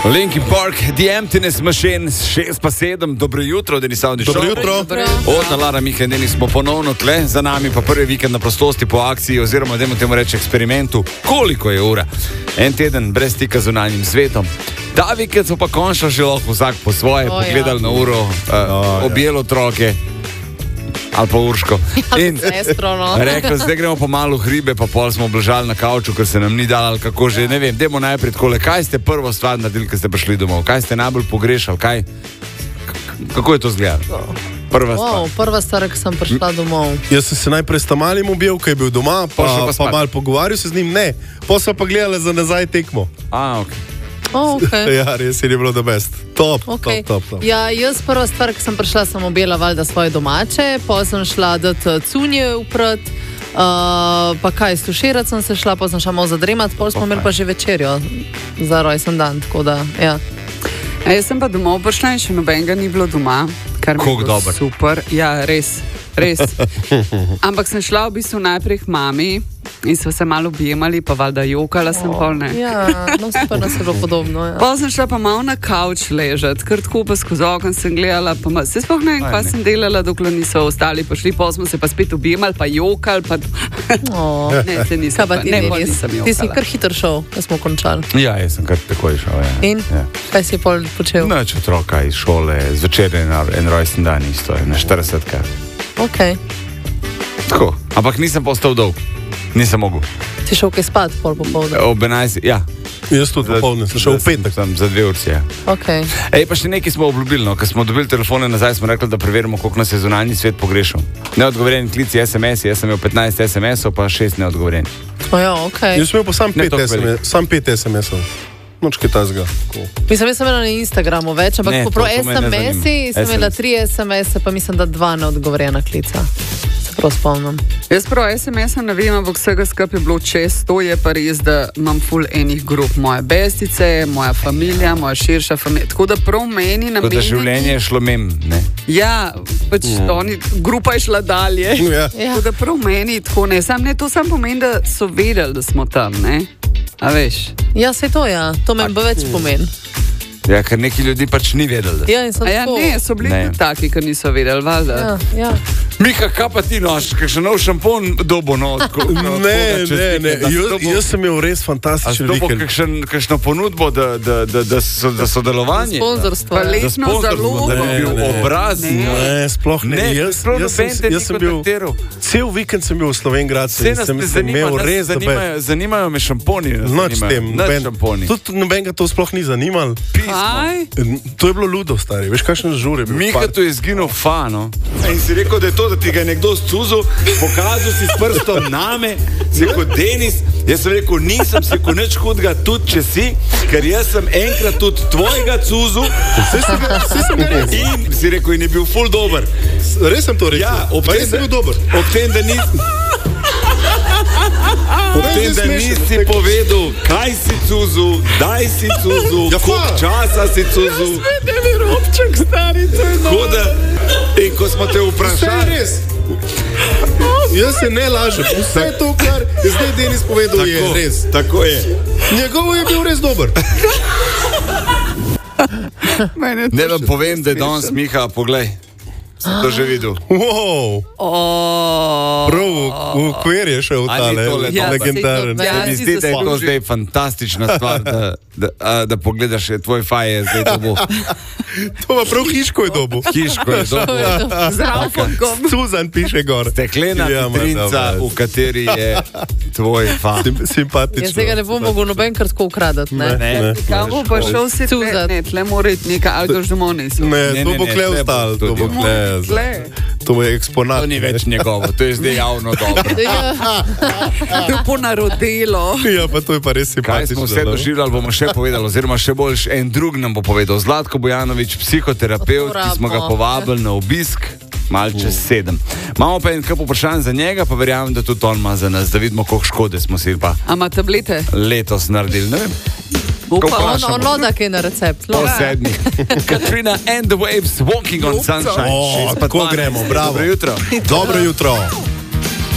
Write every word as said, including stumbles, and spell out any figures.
Linkin Park, The Emptiness Machine, šest pa sedem, dobro jutro, Denis Avdić. Dobro jutro. Od Lara Miha in Denis smo ponovno tle, za nami pa prvi vikend na prostosti po akciji, oziroma dajmo temu reči eksperimentu, koliko je ura. En teden brez stika z zunanjim svetom. Ta vikend so pa končno že lahko vsak po svoje, O, pogledali ja. na uro, uh, ja. objeli otroke. Ali pa Urško. In Sestro, no. rekli, zdaj gremo pa malo v hribe, pa pol smo obležali na kavču, ker se nam ni dalo, ali kako že, ne vem, dajmo najprej takole, kaj ste prvo stvar naredili, ko ste prišli domov, kaj ste najbolj pogrešali, kaj, kako je to izgledalo? Prva stvar. Wow, prva stvar, ko sem prišla domov. Jaz sem se najprej s Tamalim objel, ko je bil doma, Pa še pa, pa pa, spat. pa malo pogovarjal se z njim, ne. Pa so pa gledali za nazaj tekmo. A, ok. Oh, okay. Ja, res je bilo the best. Top, Okay. top, top, top. Ja, jaz prva stvar, ko sem prišla, sem objela valjda svoje domače, pa sem šla dati cunje uprat, uh, pa kaj, stuširati sem se šla, pa sem šla malo zadremati, pol smo imeli pa že večerjo za rojsten dan, tako da, ja. A jaz sem pa domov prišla in še nobenega ni bilo doma, kar mi je Koliko bilo dober. super. Ja, res, res. Ampak sem šla v bistvu najprej k mami in smo se malo objemali, pa valjda jokala sem pol, ne. Ja, no super nas je bilo podobno, ja. Pa sem šla pa malo na kavč ležati, ker tako pa skozi okno sem gledala, pa ma, se sploh ne vem, kaj sem delala, dokler niso ostali prišli, pa smo se pa spet objemali, pa jokali, pa... Oh. Ne, se nisem, Kaj pa pa, ti, ne, pol Denis? nisem Ti si jokala. kar hiter šel, da smo končali. Ja, jaz sem kar takoj šel, ja. In? Ja. Kaj si pol počel? Noč otroka iz šole, zvečer je na en rojsten dan isto, je na štiridesetka. Ok. Tako, ampak nisem postal dolg, nisem mogel. Si šel kaj spat pol popovdne? Ob enajstih, ja. Jaz tudi popoldne, sem šel v petek. Sem za dve urci, ja. Ok. Ej, pa še nekaj smo obljubili, no, ko smo dobili telefone nazaj, smo rekli, da preverimo, koliko nas je zunanji svet pogrešal. Neodgovorjeni klici, es em esi, jaz sem imel petnajst es em esov, pa šest neodgovorjenih. O ja, ok. Jaz sem imel pa sam Ne pet toliko es em es, sam pet es em esov. Noč kaj tazga. Mislim, jaz sem imela na Instagramu več, ampak Ne, po prav to- to me ne es em esi zanima. sem imela es em es. tri es em ese, pa mislim, da dva neodgovorjena klica. Se prav spomnim. Jaz prav es em es-a ne vem, ampak vsega skupaj je bilo čez. To je pa res, da imam ful enih grup. Moje bestice, moja familija, moja širša familija. Tako da prav meni Tako da namenjeni... življenje je šlo mem, ne? Ja, pač Ja. oni, grupa je šla dalje. Ja. Ja. Tako da prav meni tako ne. Sam ne, to sam pomeni, da so vedeli, da smo tam, ne? A veš? Ja, se to ja, to me bo več pomen. Ja, ker neki ljudi pač ni vedel, da. Ja, in sem A ja, tako. ne, so bili Ne. tudi taki, ki niso vedeli, valjda. Ja, ja. Miha, kaj pa ti noš, kakšen nov šampon dobo, no? Tako, no, Ne, tako da ne, ne, čestitke, da si jaz, dobil- jaz sem imel res A si fantastičen dobil vikend. kakšen, kakšno ponudbo da, da, da, da so, za sodelovanje? Sponzorstvo. Pa ja. le- Za Letno sponzorstvo, zalogo. da bi bil Ne, ne. obraz. Ne. Ne, sploh ne. Ne, jaz, sploh jaz, sem, noben te ni jaz sem bil, kontaktiral. cel vikend sem bil v Slovenj Vse nas sem, ne sem zanima, imel nas res the best. zanimajo, zanimajo me šamponi. nas Noč zanimajo. tem, Nič noben, šamponi. tudi nobenega to sploh ni zanimalo. Kaj? To je bilo ludo, stari, veš, kakšen žur je bil. Miha, to je izginil fano. In si rekel, da je to, da ti ga je nekdo scuzil, pokazal si s prstom name, si rekel, Denis, jaz sem rekel, nisem si rekel nič hudega, tudi če si, ker jaz sem enkrat tudi tvojega cuzil. Vse sem ga res. In si rekel, in je bil ful dober. Res sem to rekel. Ja, ob Pa tem, res da- sem bil dober. Ob tem, da nisi. Ob tem, da nisi povedal, kaj si cuzil, daj si cuzil, Ja, koliko fa. časa si cuzil. Ne bi robček stari, to je Tako da, in ko smo te Vse je vprašali, res. Jaz se ne lažem. Vse to, kar je zdaj Denis povedal, je tako, res. tako je. Njegov je bil res dober. Mene to Ne vam še povem, da je smešno. danes Miha, poglej, si to že videl. Wow. Oh. Prav v, v okvir je šel A ni tale tole Ja, legendaren. saj to- Se Ja, mi si zdi, da je to zasluži. zdaj fantastična stvar, da, da, a, da pogledaš, je tvoj faj je zdaj to bo. To pa prav hiško je dobil. Hiško je to bo. Z Ralfonkom. Suzan piše gor. Steklena Ja, ma, vitrinca, dobro. v kateri je tvoj faj. Sim, simpatično. Jaz tega ne bom mogel nobenkrat tako ukradati, ne? Ne, Ne. Kam bo pa šel si tle, Cuzat. ne, tle mora iti nekaj, ali dož domov nisi. Ne, Ne, to ne, bo ne, kle tle bo ostal, to tudi. bo kle. Tle. To bo eksponat. To ni več njegovo, to je zdaj javno dobro. Ja. To je ponarodelo. Ja, pa to je pa res Kaj simpatično. smo vse no. doživljali, bomo še povedali, oziroma še boljš en drug nam bo povedal. Zlatko Bojanović, psihoterapeut, ki smo ga povabili na obisk. Mal čez sedem. Imamo pa en kup vprašanj za njega, pa verjamem, da tudi on ima za nas, da vidimo, koliko škode smo si pa A ima tablete? letos naredili. Ne vem, Upa, Kako On, vprašamo? on loda kaj na recept. po Loda. sedmih. Katrina and the Waves, Walking on Sunshine. O, Šest pa tako dvanajst. gremo, bravo. Dobro jutro. Dobro jutro.